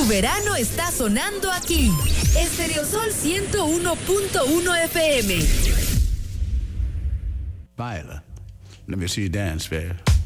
verano está sonando aquí. Estereosol 101.1 FM. Viola, let me see you dance, babe.